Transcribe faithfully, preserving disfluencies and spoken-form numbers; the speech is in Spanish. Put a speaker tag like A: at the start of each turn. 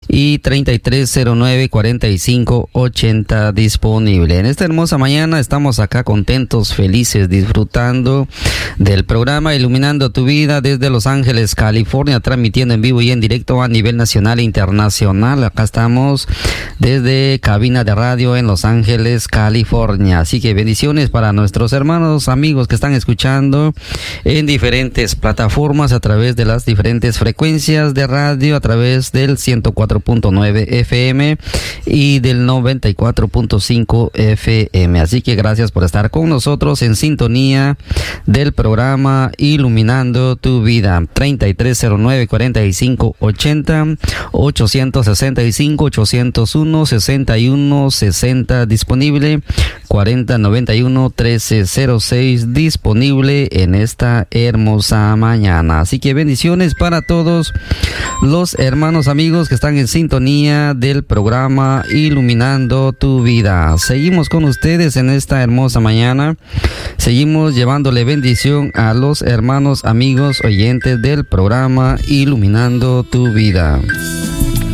A: y treinta y tres cero nueve cuarenta y cinco ochenta disponible. En esta hermosa mañana estamos acá contentos, felices, disfrutando del programa Iluminando tu Vida desde Los Ángeles, California, transmitiendo en vivo y en directo a nivel nacional e internacional. Acá estamos desde cabina de radio en Los Ángeles, California. Así que bendiciones para nuestros hermanos, amigos que están escuchando en diferentes plataformas, a través de las diferentes frecuencias de radio, a través del ciento cuatro punto nueve F M y del noventa y cuatro punto cinco F M. Así que gracias por estar con nosotros en sintonía del programa Iluminando tu Vida. treinta y tres cero nueve cuarenta y cinco ochenta, ochocientos sesenta y cinco ochocientos uno sesenta y uno sesenta disponible, cuarenta noventa y uno trece cero seis disponible en esta hermosa mañana. Así que bendiciones para todos los hermanos, amigos que están en sintonía del programa Iluminando tu Vida. Seguimos con ustedes en esta hermosa mañana. Seguimos llevándole bendición a los hermanos, amigos, oyentes del programa Iluminando tu Vida.